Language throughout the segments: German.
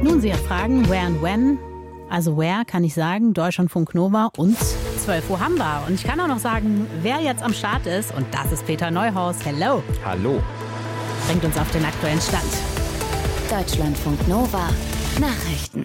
Nun, Sie erfragen, where and when. Also where kann ich sagen, Deutschlandfunk Nova und 12 Uhr haben wir. Und ich kann auch noch sagen, wer jetzt am Start ist. Und das ist Peter Neuhaus. Hello. Hallo. Bringt uns auf den aktuellen Stand. Deutschlandfunk Nova. Nachrichten.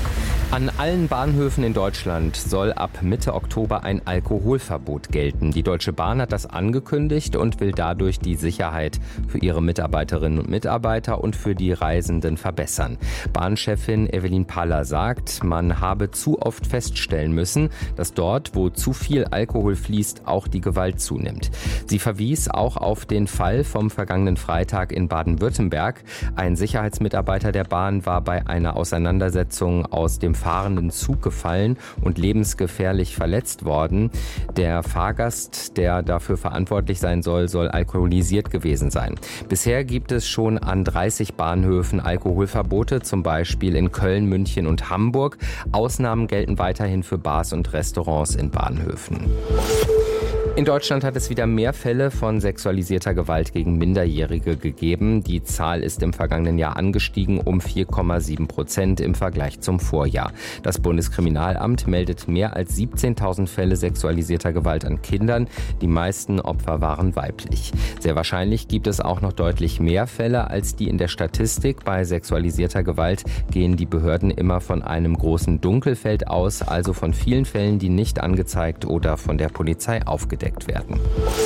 An allen Bahnhöfen in Deutschland soll ab Mitte Oktober ein Alkoholverbot gelten. Die Deutsche Bahn hat das angekündigt und will dadurch die Sicherheit für ihre Mitarbeiterinnen und Mitarbeiter und für die Reisenden verbessern. Bahnchefin Evelyn Paller sagt, man habe zu oft feststellen müssen, dass dort, wo zu viel Alkohol fließt, auch die Gewalt zunimmt. Sie verwies auch auf den Fall vom vergangenen Freitag in Baden-Württemberg. Ein Sicherheitsmitarbeiter der Bahn war bei einer Auseinandersetzung aus dem fahrenden Zug gefallen und lebensgefährlich verletzt worden. Der Fahrgast, der dafür verantwortlich sein soll, soll alkoholisiert gewesen sein. Bisher gibt es schon an 30 Bahnhöfen Alkoholverbote, zum Beispiel in Köln, München und Hamburg. Ausnahmen gelten weiterhin für Bars und Restaurants in Bahnhöfen. In Deutschland hat es wieder mehr Fälle von sexualisierter Gewalt gegen Minderjährige gegeben. Die Zahl ist im vergangenen Jahr angestiegen um 4,7% im Vergleich zum Vorjahr. Das Bundeskriminalamt meldet mehr als 17.000 Fälle sexualisierter Gewalt an Kindern. Die meisten Opfer waren weiblich. Sehr wahrscheinlich gibt es auch noch deutlich mehr Fälle als die in der Statistik. Bei sexualisierter Gewalt gehen die Behörden immer von einem großen Dunkelfeld aus, also von vielen Fällen, die nicht angezeigt oder von der Polizei aufgedeckt werden.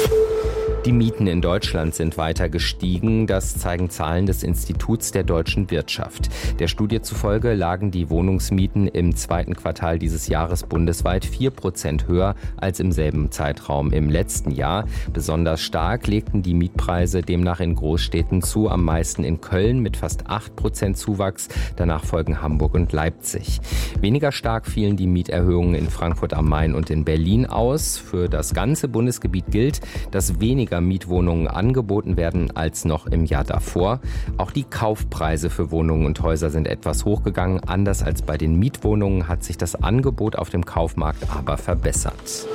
Die Mieten in Deutschland sind weiter gestiegen. Das zeigen Zahlen des Instituts der deutschen Wirtschaft. Der Studie zufolge lagen die Wohnungsmieten im zweiten Quartal dieses Jahres bundesweit 4% höher als im selben Zeitraum im letzten Jahr. Besonders stark legten die Mietpreise demnach in Großstädten zu, am meisten in Köln mit fast 8% Zuwachs. Danach folgen Hamburg und Leipzig. Weniger stark fielen die Mieterhöhungen in Frankfurt am Main und in Berlin aus. Für das ganze Bundesgebiet gilt, dass weniger Mietwohnungen angeboten werden als noch im Jahr davor. Auch die Kaufpreise für Wohnungen und Häuser sind etwas hochgegangen. Anders als bei den Mietwohnungen hat sich das Angebot auf dem Kaufmarkt aber verbessert.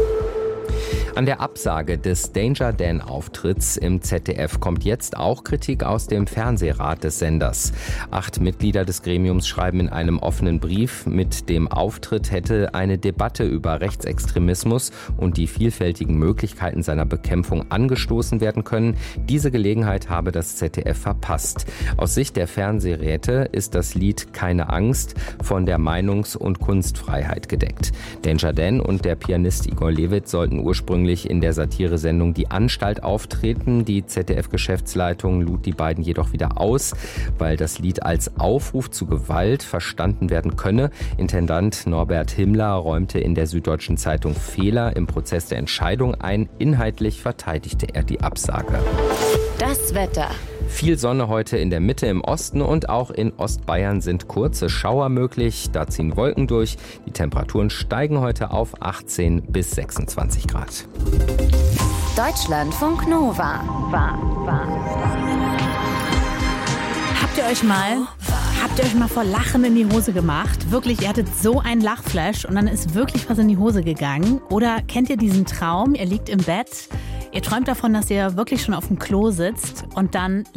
An der Absage des Danger Dan-Auftritts im ZDF kommt jetzt auch Kritik aus dem Fernsehrat des Senders. 8 Mitglieder des Gremiums schreiben in einem offenen Brief, mit dem Auftritt hätte eine Debatte über Rechtsextremismus und die vielfältigen Möglichkeiten seiner Bekämpfung angestoßen werden können. Diese Gelegenheit habe das ZDF verpasst. Aus Sicht der Fernsehräte ist das Lied Keine Angst von der Meinungs- und Kunstfreiheit gedeckt. Danger Dan und der Pianist Igor Levit sollten ursprünglich in der Satiresendung Die Anstalt auftreten. Die ZDF-Geschäftsleitung lud die beiden jedoch wieder aus, weil das Lied als Aufruf zu Gewalt verstanden werden könne. Intendant Norbert Himmler räumte in der Süddeutschen Zeitung Fehler im Prozess der Entscheidung ein. Inhaltlich verteidigte er die Absage. Das Wetter. Viel Sonne heute in der Mitte, im Osten und auch in Ostbayern sind kurze Schauer möglich. Da ziehen Wolken durch. Die Temperaturen steigen heute auf 18 bis 26 Grad. Deutschlandfunk Nova. Habt ihr euch mal vor Lachen in die Hose gemacht? Wirklich, ihr hattet so einen Lachflash und dann ist wirklich was in die Hose gegangen? Oder kennt ihr diesen Traum? Ihr liegt im Bett, ihr träumt davon, dass ihr wirklich schon auf dem Klo sitzt und dann